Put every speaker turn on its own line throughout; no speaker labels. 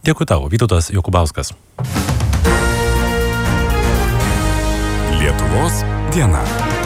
Dėkui tau, Vytautas Jokubauskas.
Lietuvos diena.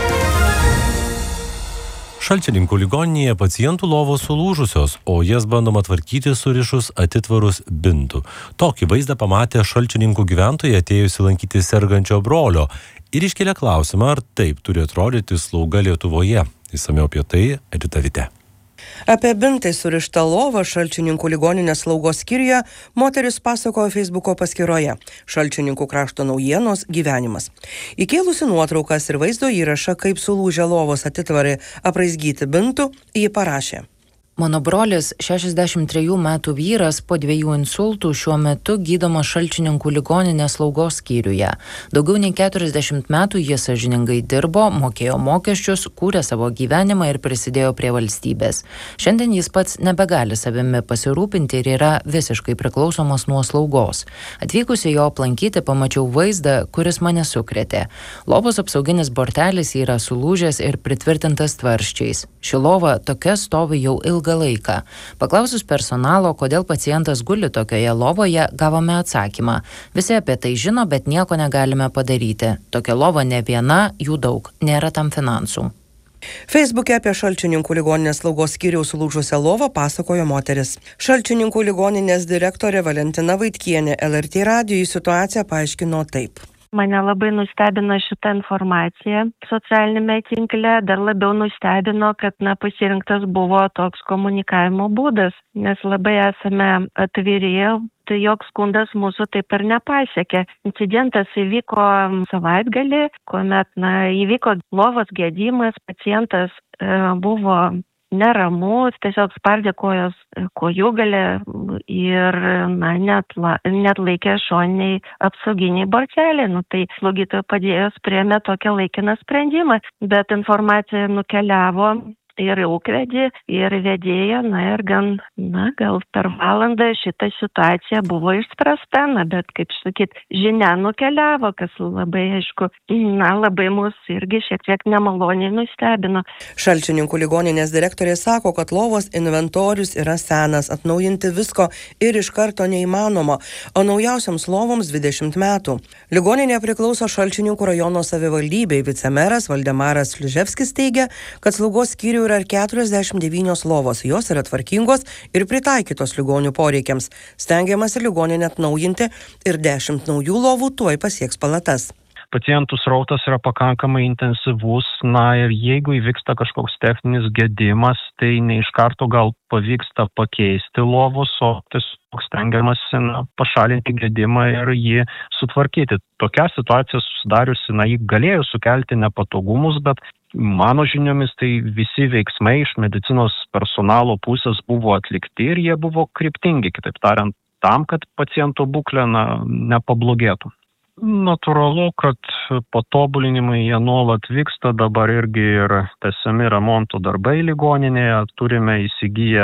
Šalčininkų ligoninėje pacientų lovos sulūžusios, o jas bandoma tvarkyti surišus atitvarus bintų. Tokį vaizdą pamatė Šalčininkų gyventojai atėjusi lankyti sergančio brolio ir iškėlė klausimą, ar taip turi atrodyti slauga Lietuvoje. Išsamiau apie tai Edita Vitė.
Apie bintai surištą lovą Šalčininkų ligoninės slaugos skyriuje moteris pasakojo Facebooko paskyroje Šalčininkų krašto naujienos gyvenimas. Įkėlusi nuotraukas ir vaizdo įrašą, kaip sulūžę lovos atitvarai apraizgyti bintų, ji parašė.
Mano brolis, 63 metų vyras, po 2 insultų šiuo metu gydomas Šalčininkų ligoninės slaugos skyriuje. Daugiau nei 40 metų jis sąžiningai dirbo, mokėjo mokesčius, kūrė savo gyvenimą ir prisidėjo prie valstybės. Šiandien jis pats nebegali savimi pasirūpinti ir yra visiškai priklausomas nuo slaugos. Atvykusi jo aplankyti, pamačiau vaizdą, kuris mane sukrėtė. Lovos apsauginis bortelis yra sulūžęs ir pritvirtintas tvarsčiais. Ši lova tokia stovi jau ilgą laiką. Paklausus personalo, kodėl pacientas guli tokioje lovoje, gavome atsakymą. Visi apie tai žino, bet nieko negalime padaryti. Tokia lova ne viena, jų daug, nėra tam finansų.
Facebook'e apie Šalčininkų ligoninės slaugos skyriaus sulūžusią lovą pasakojo moteris. Šalčininkų ligoninės direktorė Valentina Vaitkienė LRT radijui situaciją paaiškino taip.
Mane labai nustebino šitą informaciją socialinėme tinkle, dar labiau nustebino, kad pasirinktas buvo toks komunikavimo būdas, nes labai esame atviri, tai joks skundas mūsų taip ir nepasiekė. Incidentas įvyko savaitgalį, kuomet įvyko lovos gedimas, pacientas buvo neramus, tiesiog spardė kojūgalę ir net laikė šoniniai apsauginiai borteliai. Tai slaugytojo padėjos priėmė tokią laikiną sprendimą, bet informacija nukeliavo ir ūkvedį, ir vedėją, ir gal per valandą šita situacija buvo išspręsta, bet, kaip sakyt, žinia nukeliavo, kas labai, aišku, labai mus irgi šiek tiek nemaloniai nustebino.
Šalčininkų ligoninės direktorė sako, kad lovos inventorius yra senas, atnaujinti visko ir iš karto neįmanoma, o naujausiams lovoms 20 metų. Ligoninė priklauso Šalčininkų rajono savivaldybei. Vicemeras Valdemaras Sliževskis teigia, kad slaugos skyrių yra 49 lovos, jos yra tvarkingos ir pritaikytos ligonių poreikiams. Stengiamasi ligoninę atnaujinti ir 10 naujų lovų tuoj pasieks palatas.
Pacientų srautas yra pakankamai intensyvus, ir jeigu įvyksta kažkoks techninis gedimas, tai ne iš karto gal pavyksta pakeisti lovus, o tiesiog stengiamasi pašalinti gedimą ir jį sutvarkyti. Tokia situacija susidariusi, ji galėjo sukelti nepatogumus, bet mano žiniomis tai visi veiksmai iš medicinos personalo pusės buvo atlikti ir jie buvo kryptingi, kitaip tariant, tam, kad paciento būklė nepablogėtų. Natūralu, kad patobulinimai jie nuolat vyksta, dabar irgi ir tęsiami remonto darbai ligoninėje, turime įsigiję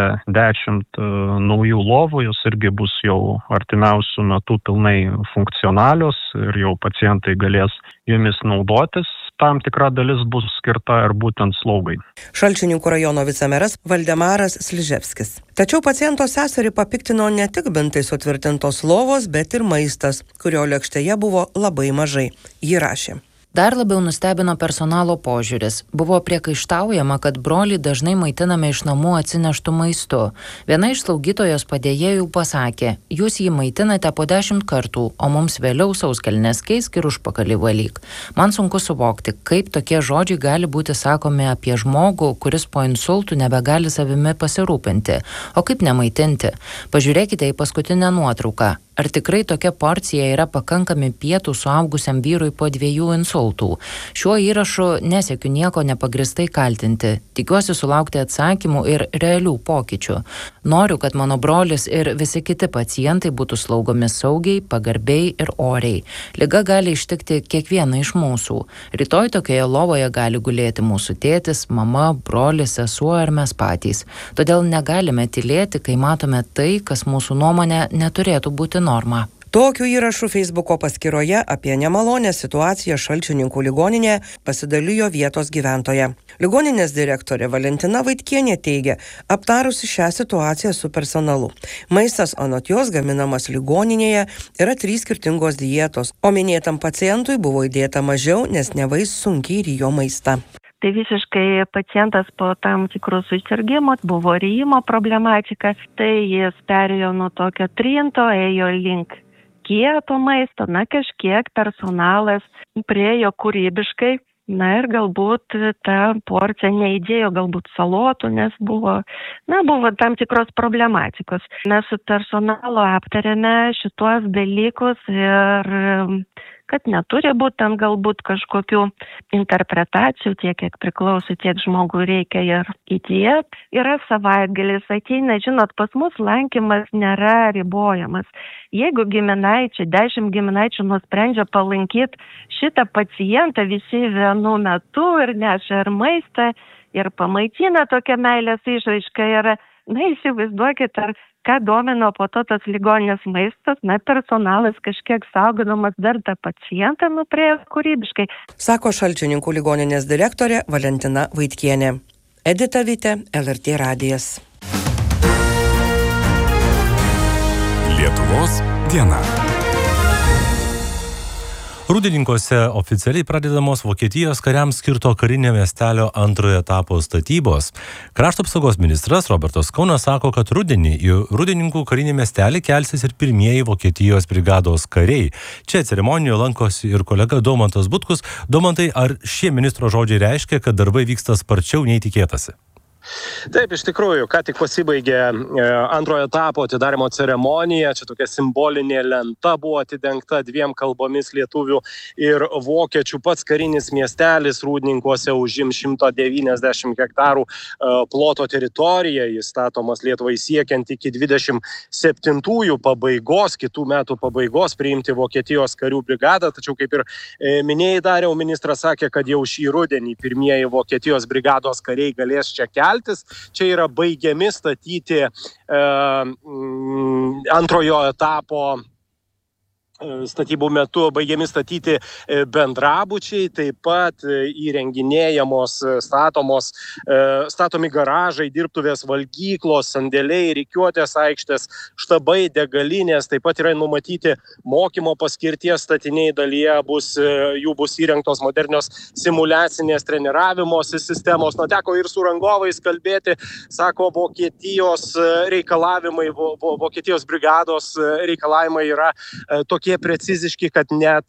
10 naujų lovų, jos irgi bus jau artimiausių metų pilnai funkcionalios ir jau pacientai galės jomis naudotis. Tam tikra dalis bus skirta ir būtent slaugai.
Šalčininkų rajono vicemeras Valdemaras Sliževskis. Tačiau paciento seserį papiktino ne tik bintai sutvirtintos lovos, bet ir maistas, kurio lėkštėje buvo labai mažai. Ji rašė.
Dar labiau nustebino personalo požiūris. Buvo priekaištaujama, kad brolį dažnai maitiname iš namų atsineštų maistu. Viena iš slaugytojos padėjėjų pasakė, jūs jį maitinate po 10 kartų, o mums vėliau sauskelnes keisk ir užpakalį valyk. Man sunku suvokti, kaip tokie žodžiai gali būti sakomi apie žmogų, kuris po insultų nebegali savimi pasirūpinti. O kaip nemaitinti? Pažiūrėkite į paskutinę nuotrauką. Ar tikrai tokia porcija yra pakankami pietų suaugusiam vyrui po 2 insultų? Šiuo įrašu nesiekiu nieko nepagristai kaltinti. Tikiuosi sulaukti atsakymų ir realių pokyčių. Noriu, kad mano brolis ir visi kiti pacientai būtų slaugomi saugiai, pagarbiai ir oriai. Liga gali ištikti kiekvieną iš mūsų. Rytoj tokioje lovoje gali gulėti mūsų tėtis, mama, brolis, sesuo ir mes patys. Todėl negalime tylėti, kai matome tai, kas mūsų nuomonė neturėtų būti norma.
Tokiu įrašu Facebooko paskyroje apie nemalonę situaciją Šalčininkų ligoninėje pasidalijo vietos gyventoja. Ligoninės direktorė Valentina Vaitkienė teigia, aptarusi šią situaciją su personalu. Maistas anot jos gaminamas ligoninėje yra 3 skirtingos dietos, o minėtam pacientui buvo įdėta mažiau, nes nevais sunkiai rijo maistą.
Tai visiškai pacientas po tam tikrų susirgymų buvo ryjimo problematika, tai jis perėjo nuo tokio trinto, ėjo link kieto maisto, kažkiek personalas priejo kūrybiškai, ir galbūt ta porcija neįdėjo galbūt salotų, nes buvo tam tikros problematikos. Mes su personalu aptarėme šituos dalykus ir kad neturi būti ten galbūt kažkokių interpretacijų, tiek kiek priklauso, tiek žmogui reikia ir įdėt. Yra savaitgalis, ateina, žinot, pas mus lankymas nėra ribojamas. Jeigu 10 giminaičių nusprendžia palankyti šitą pacientą visi vienu metu ir neša ir maistą, ir pamaitina tokia meilės išraiška yra, įsivaizduokit, ką domino po to tas ligoninės maistas, personalas kažkiek saugodamas dar tą pacientą nuprėjo kūrybiškai.
Sako Šalčininkų ligoninės direktorė Valentina Vaitkienė. Edita Vitė, LRT radijas.
Lietuvos diena.
Rūdininkuose oficialiai pradedamos Vokietijos kariams skirto karinio miestelio antrojo etapo statybos. Krašto apsaugos ministras Robertas Kaunas sako, kad rudenį į Rūdininkų karinį miestelį kelsis ir pirmieji Vokietijos brigados kariai. Čia ceremonijoje lankosi ir kolega Daumantas Butkus. Daumantai, ar šie ministro žodžiai reiškia, kad darbai vyksta sparčiau nei tikėtasi?
Taip, iš tikrųjų, ką tik pasibaigė antrojo etapo atidarimo ceremonija, čia tokia simbolinė lenta buvo atidengta 2 kalbomis lietuvių ir vokiečių. Pats karinis miestelis Rūdininkuose užims 190 hektarų ploto teritoriją, jis statomas Lietuvai siekiant iki 27-ųjų pabaigos, kitų metų pabaigos priimti Vokietijos karių brigadą, tačiau kaip ir minėjai Dariau, ministras sakė, kad jau šį rudenį pirmieji Vokietijos brigados kariai galės čia keltis. Čia yra baigiami statyti antrojo etapo statybų metu baigiami statyti bendrabučiai, taip pat įrenginėjamos, statomi garažai, dirbtuvės, valgyklos, sandėliai, rikiuotės aikštės, štabai, degalinės, taip pat yra numatyti mokymo paskirties statiniai, dalyje jų bus įrengtos modernios simuliacinės treniravimosi sistemos. Teko ir su rangovais kalbėti, sako, Vokietijos reikalavimai, Vokietijos brigados reikalavimai yra tokie preciziški, kad net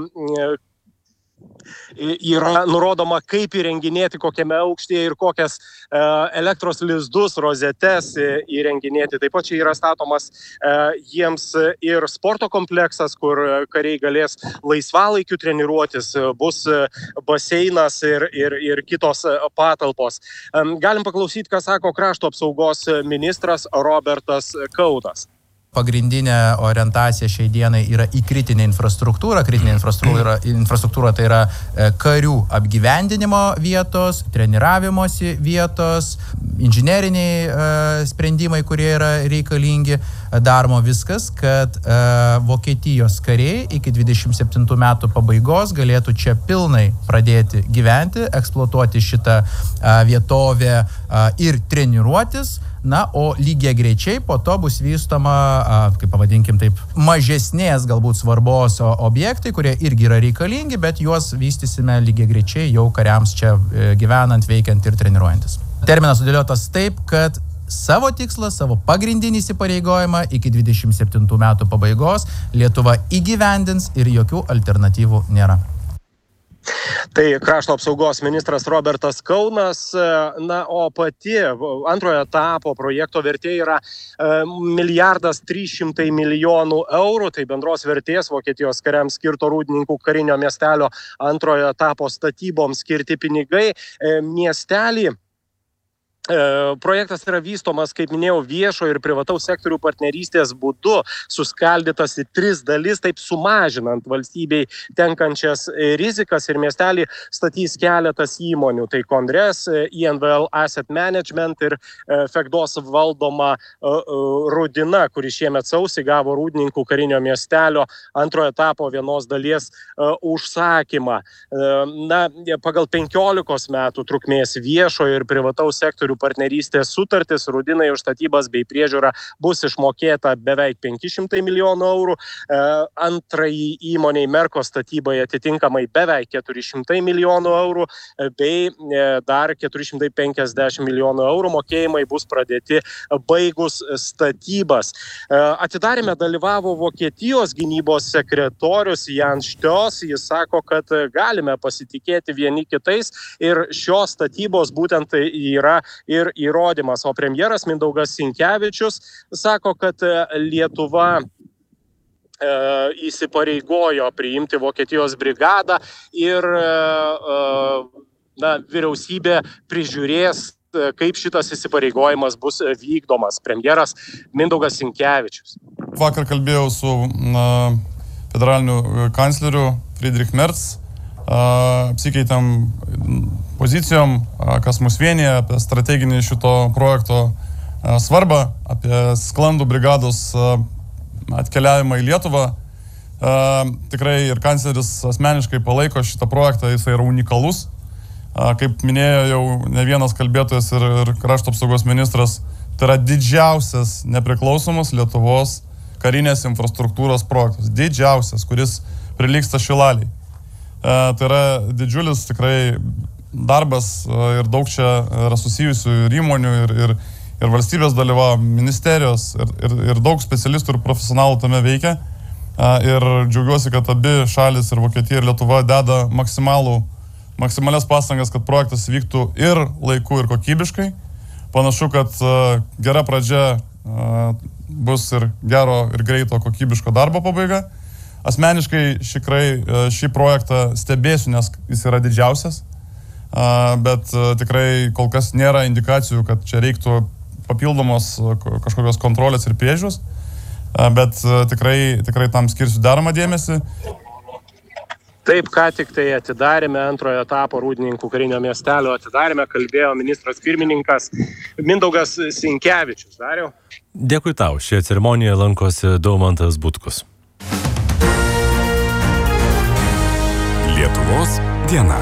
yra nurodoma, kaip įrenginėti, kokiame aukštyje ir kokias elektros lizdus, rozetes įrenginėti. Taip pat čia yra statomas jiems ir sporto kompleksas, kur kariai galės laisvalaikiu treniruotis, bus baseinas ir kitos patalpos. Galim paklausyti, ką sako krašto apsaugos ministras Robertas Kaunas.
Pagrindinė orientacija šiai dienai yra į kritinę infrastruktūrą. Kritinė infrastruktūra tai yra karių apgyvendinimo vietos, treniravimosi vietos, inžineriniai sprendimai, kurie yra reikalingi. Daroma viskas, kad Vokietijos kariai iki 27 metų pabaigos galėtų čia pilnai pradėti gyventi, eksploatuoti šitą vietovę ir treniruotis. O lygiai greičiai po to bus vystoma, kaip pavadinkim taip, mažesnės galbūt svarbos objektai, kurie irgi yra reikalingi, bet juos vystysime lygiai greičiai jau kariams čia gyvenant, veikiant ir treniruojantis. Terminas sudėliotas taip, kad savo tikslą, savo pagrindinį įsipareigojimą iki 27 metų pabaigos Lietuva įgyvendins ir jokių alternatyvų nėra.
Tai krašto apsaugos ministras Robertas Kaunas, o pati antrojo etapo projekto vertė yra 1,3 milijardo eurų, tai bendros vertės Vokietijos kariams skirto Rūdininkų karinio miestelio antrojo etapo statyboms skirti pinigai. Miestelį Projektas yra vystomas, kaip minėjau, viešo ir privataus sektorių partnerystės būdu, suskaldytas į 3 dalis, taip sumažinant valstybei tenkančias rizikas, ir miestelį statys keletas įmonių. Tai Kondres, INVL Asset Management ir Fegdos valdoma Rudina, kuri šiemet sausį gavo Rūdninkų karinio miestelio antrojo etapo vienos dalies užsakymą. Pagal 15 metų trukmės viešo ir privataus sektorių partnerystės sutartis Rudinai už statybas bei priežiūrą bus išmokėta beveik 500 milijonų eurų, antrąjį įmoniai Merko statybai atitinkamai beveik 400 milijonų eurų, bei dar 450 milijonų eurų mokėjimai bus pradėti baigus statybas. Atidarime dalyvavo Vokietijos gynybos sekretorius Jan Štios. Jis sako, kad galime pasitikėti vieni kitais ir šios statybos būtent yra ir įrodymas. O premjeras Mindaugas Sinkevičius sako, kad Lietuva įsipareigojo priimti Vokietijos brigadą ir vyriausybė prižiūrės, kaip šitas įsipareigojimas bus vykdomas. Premjeras Mindaugas Sinkevičius.
Vakar kalbėjau su federaliniu kancleriu Friedrich Merz. Apsikeitėm pozicijom, kas mus vienyje, apie strateginį šito projekto svarbą, apie sklandų brigados atkeliavimą į Lietuvą. Tikrai ir kancleris asmeniškai palaiko šitą projektą, jis yra unikalus. Kaip minėjo jau ne vienas kalbėtojas ir krašto apsaugos ministras, tai yra didžiausias nepriklausomas Lietuvos karinės infrastruktūros projektas. Didžiausias, kuris prilygsta Šilaliai. Tai yra didžiulis tikrai darbas ir daug čia yra susijusių ir įmonių, ir valstybės dalyvavo, ministerijos ir daug specialistų ir profesionalų tame veikia. Ir džiaugiuosi, kad abi šalis, ir Vokietija, ir Lietuva, deda maksimalias pastangas, kad projektas vyktų ir laiku, ir kokybiškai. Panašu, kad gera pradžia bus ir gero, ir greito kokybiško darbo pabaiga. Asmeniškai šį projektą stebėsiu, nes jis yra didžiausias, bet tikrai kol kas nėra indikacijų, kad čia reiktų papildomos kažkokios kontrolės ir priežiūros, bet tikrai tam skirsiu deramą dėmesį.
Taip, ką tik tai atidarėme antrojo etapo Rūdninkų karinio miestelio atidarėme, kalbėjo ministras pirmininkas Mindaugas Sinkevičius. Dariau?
Dėkui tau. Šioje ceremonijoje lankosi Daumantas Butkus.
Lietuvos diena.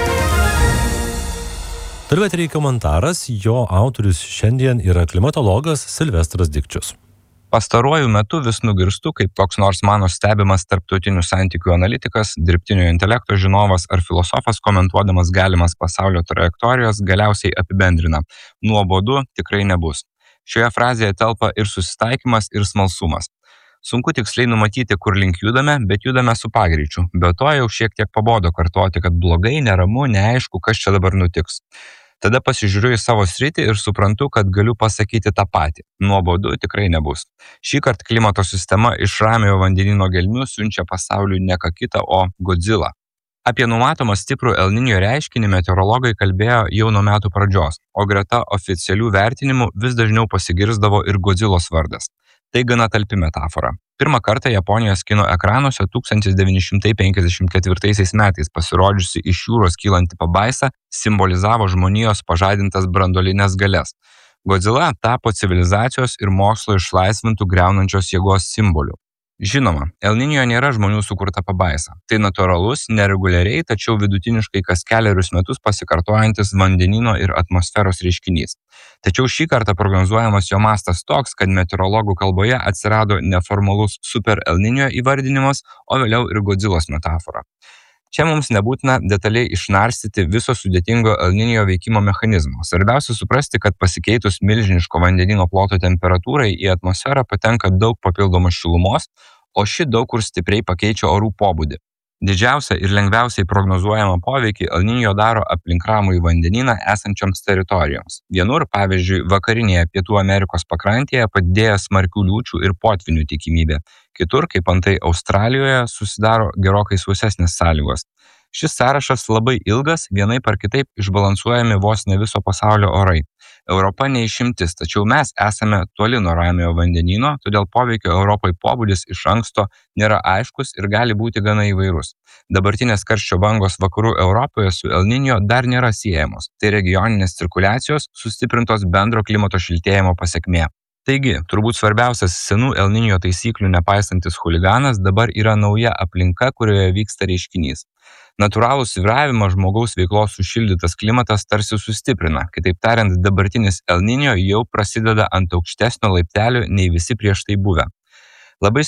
Toliau eteryje komentaras, jo autorius šiandien yra klimatologas Silvestras Dikčius.
Pastaruoju metu vis nugirstu, kaip koks nors mano stebimas tarptautinių santykių analitikas, dirbtinio intelekto žinovas ar filosofas komentuodamas galimas pasaulio trajektorijos galiausiai apibendrina: nuobodu tikrai nebus. Šioje frazėje telpa ir susitaikymas, ir smalsumas. Sunku tiksliai numatyti, kur link judame, bet judame su pagreičiu. Be to jau šiek tiek pabodo kartoti, kad blogai, neramu, neaišku, kas čia dabar nutiks. Tada pasižiūriu į savo sritį ir suprantu, kad galiu pasakyti tą patį. Nuobodu tikrai nebus. Šįkart klimato sistema iš Ramiojo vandenyno gelmių siunčia pasauliui ne ką kitą, o Godzilla. Apie numatomą stiprų El Niño reiškinį meteorologai kalbėjo jau nuo metų pradžios, o greta oficialių vertinimų vis dažniau pasigirsdavo ir Godzillos vardas. Tai gana talpi metafora. Pirmą kartą Japonijos kino ekranuose 1954 metais pasirodžiusi iš jūros kylanti pabaisa simbolizavo žmonijos pažadintas branduolines galias. Godzilla tapo civilizacijos ir mokslo išlaisvintų griaunančios jėgos simboliu. Žinoma, El Niño nėra žmonių sukurta pabaisa. Tai natūralus, nereguliariai, tačiau vidutiniškai kas kelerius metus pasikartojantis vandenyno ir atmosferos reiškinys. Tačiau šį kartą prognozuojamas jo mastas toks, kad meteorologų kalboje atsirado neformalus super El Niño įvardinimas, o vėliau ir Godzillos metafora. Čia mums nebūtina detaliai išnarstyti viso sudėtingo El Niño veikimo mechanizmo. Svarbiausia suprasti, kad pasikeitus milžiniško vandenyno ploto temperatūrai į atmosferą patenka daug papildomos šilumos, o ši daug kur stipriai pakeičia orų pobūdį. Didžiausia ir lengviausiai prognozuojama poveikį El Niño daro aplink Ramųjį vandenyną esančioms teritorijoms. Vienur, pavyzdžiui, vakarinėje Pietų Amerikos pakrantėje padidėja smarkių liūčių ir potvynių tikimybė. Kitur, kaip antai Australijoje, susidaro gerokai sausesnės sąlygos. Šis sąrašas labai ilgas, vienaip ar kitaip išbalansuojami vos ne viso pasaulio orai. Europa neišimtis, tačiau mes esame toli nuo Ramiojo vandenyno, todėl poveikio Europai pobūdis iš anksto nėra aiškus ir gali būti gana įvairus. Dabartinės karščio bangos vakarų Europoje su El Niño dar nėra siejamos. Tai regioninės cirkuliacijos sustiprintos bendro klimato šiltėjimo pasekmė. Taigi, turbūt svarbiausias senų El Niño taisyklių nepaisantis chuliganas dabar yra nauja aplinka, kurioje vyksta reiškinys. Natūralų svyravimą žmogaus veiklos sušildytas klimatas tarsi sustiprina. Kitaip tariant, dabartinis El Niño jau prasideda ant aukštesnio laiptelio nei visi prieš tai buvę. Labai